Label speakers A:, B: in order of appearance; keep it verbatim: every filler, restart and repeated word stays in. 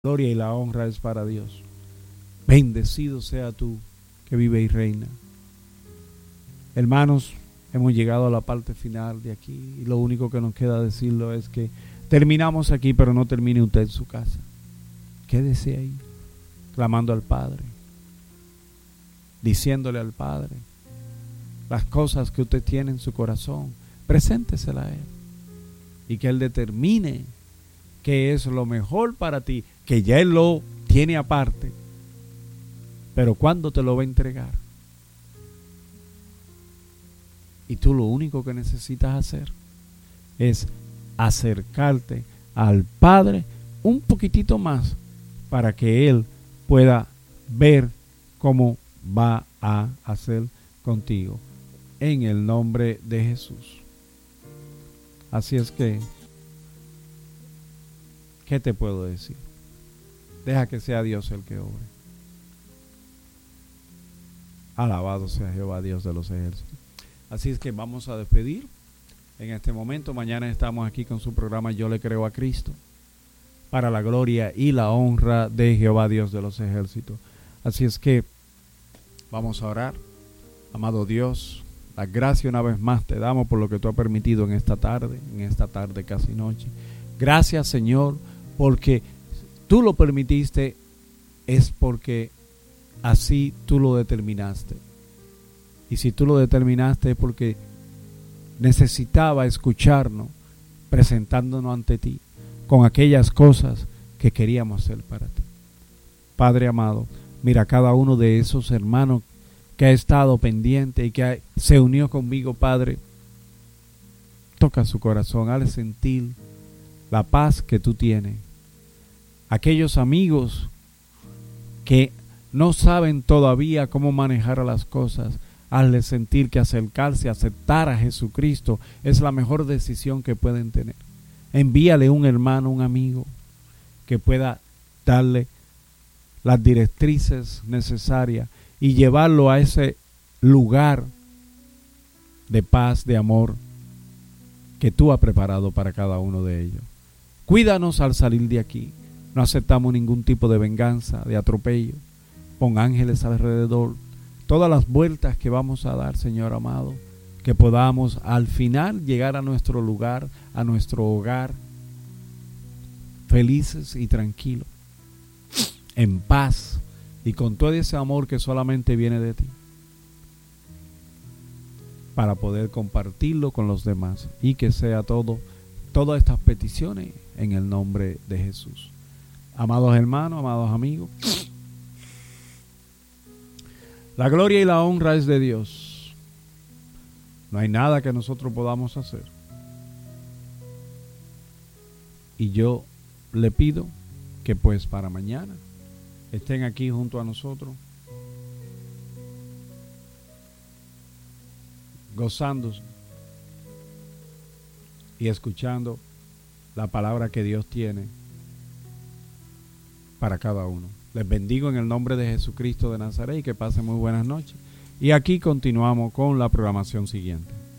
A: Gloria y la honra es para Dios. Bendecido sea tú que vive y reina. Hermanos, hemos llegado a la parte final de aquí y lo único que nos queda decirlo es que terminamos aquí, pero no termine usted en su casa. Quédese ahí, clamando al Padre, diciéndole al Padre las cosas que usted tiene en su corazón. Preséntesela a Él y que Él determine qué es lo mejor para ti, que ya Él lo tiene aparte, pero ¿cuándo te lo va a entregar? Y tú lo único que necesitas hacer es acercarte al Padre un poquitito más para que Él pueda ver cómo va a hacer contigo, en el nombre de Jesús. Así es que, ¿qué te puedo decir? Deja que sea Dios el que obre. Alabado sea Jehová, Dios de los ejércitos. Así es que vamos a despedir en este momento. Mañana estamos aquí con su programa Yo le creo a Cristo, para la gloria y la honra de Jehová, Dios de los ejércitos. Así es que vamos a orar. Amado Dios, la gracia una vez más te damos por lo que tú has permitido en esta tarde, en esta tarde casi noche. Gracias, Señor, porque tú lo permitiste, es porque así tú lo determinaste. Y si tú lo determinaste es porque necesitaba escucharnos, presentándonos ante ti, con aquellas cosas que queríamos hacer para ti. Padre amado, mira a cada uno de esos hermanos que ha estado pendiente y que ha, se unió conmigo, Padre. Toca su corazón, hazle sentir la paz que tú tienes. Aquellos amigos que no saben todavía cómo manejar las cosas, hazle sentir que acercarse, aceptar a Jesucristo es la mejor decisión que pueden tener. Envíale un hermano, un amigo que pueda darle las directrices necesarias y llevarlo a ese lugar de paz, de amor que tú has preparado para cada uno de ellos. Cuídanos al salir de aquí. No aceptamos ningún tipo de venganza, de atropello. Pon ángeles alrededor. Todas las vueltas que vamos a dar, Señor amado, que podamos al final llegar a nuestro lugar, a nuestro hogar, felices y tranquilos, en paz y con todo ese amor que solamente viene de ti, para poder compartirlo con los demás y que sea todo, todas estas peticiones en el nombre de Jesús. Amados hermanos, amados amigos, la gloria y la honra es de Dios. No hay nada que nosotros podamos hacer. Y yo le pido que pues para mañana estén aquí junto a nosotros, gozándose y escuchando la palabra que Dios tiene para cada uno. Les bendigo en el nombre de Jesucristo de Nazaret y que pasen muy buenas noches. Y aquí continuamos con la programación siguiente.